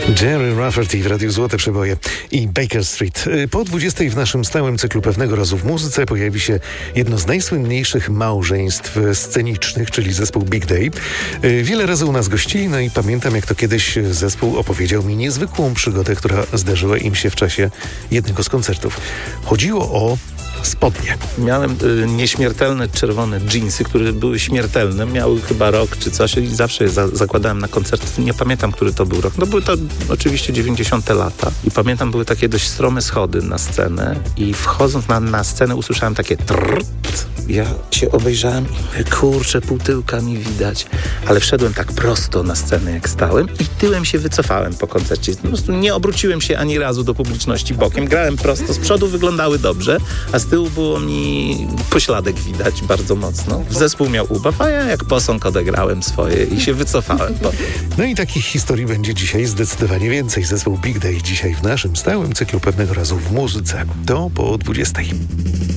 Jerry Rafferty w Radiu Złote Przeboje i Baker Street. Po 20 w naszym stałym cyklu Pewnego razu w muzyce pojawi się jedno z najsłynniejszych małżeństw scenicznych, czyli zespół Big Day. Wiele razy u nas gościli, no i pamiętam, jak to kiedyś zespół opowiedział mi niezwykłą przygodę, która zdarzyła im się w czasie jednego z koncertów. Chodziło o spodnie. Miałem nieśmiertelne czerwone dżinsy, które były śmiertelne. Miały chyba rok czy coś i zawsze je zakładałem na koncert. Nie pamiętam, który to był rok. No były to oczywiście 90. lata. I pamiętam, były takie dość strome schody na scenę i wchodząc na scenę usłyszałem takie trrrt. Ja się obejrzałem i mówię, kurczę, pół tyłka mi widać. Ale wszedłem tak prosto na scenę, jak stałem i tyłem się wycofałem po koncercie. Po prostu nie obróciłem się ani razu do publiczności bokiem. Grałem prosto. Z przodu wyglądały dobrze, a z tyłu było mi pośladek widać bardzo mocno. Zespół miał ubaw, a ja jak posąg odegrałem swoje i się wycofałem. No i takich historii będzie dzisiaj zdecydowanie więcej. Zespół Big Day dzisiaj w naszym stałym cyklu Pewnego razu w muzyce. To po 20.